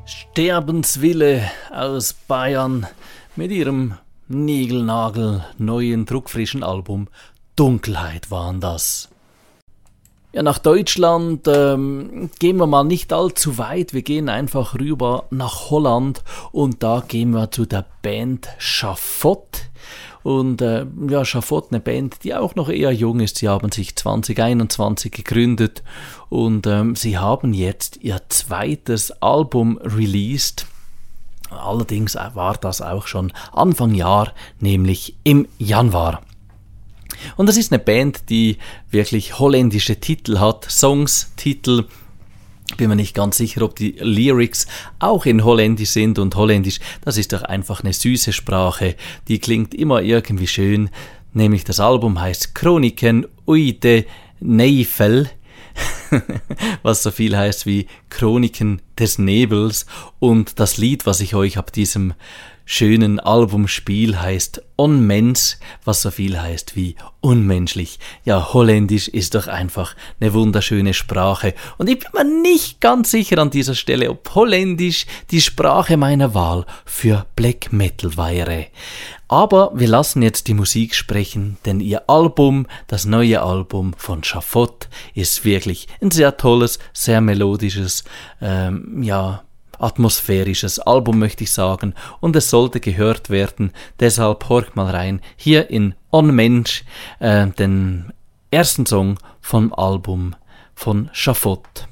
Sterbenswille aus Bayern mit ihrem niegelnagelneuen, druckfrischen Album Dunkelheit waren das. Ja, nach Deutschland gehen wir mal nicht allzu weit. Wir gehen einfach rüber nach Holland und da gehen wir zu der Band Schafott. Und Schafott, eine Band, die auch noch eher jung ist. Sie haben sich 2021 gegründet und sie haben jetzt ihr zweites Album released. Allerdings war das auch schon Anfang Jahr, nämlich im Januar. Und das ist eine Band, die wirklich holländische Titel hat, Songstitel. Bin mir nicht ganz sicher, ob die Lyrics auch in Holländisch sind. Und Holländisch, das ist doch einfach eine süße Sprache. Die klingt immer irgendwie schön. Nämlich das Album heißt Chroniken uit de Nevel. Was so viel heißt wie Chroniken des Nebels. Und das Lied, was ich euch ab diesem schönen Album spiele, heißt Onmens, was so viel heißt wie unmenschlich. Ja, Holländisch ist doch einfach eine wunderschöne Sprache. Und ich bin mir nicht ganz sicher an dieser Stelle, ob Holländisch die Sprache meiner Wahl für Black Metal wäre. Aber wir lassen jetzt die Musik sprechen, denn ihr Album, das neue Album von Schafott, ist wirklich ein sehr tolles, sehr melodisches, atmosphärisches Album, möchte ich sagen, und es sollte gehört werden. Deshalb horcht mal rein, hier in Onmensch, den ersten Song vom Album von Schafott.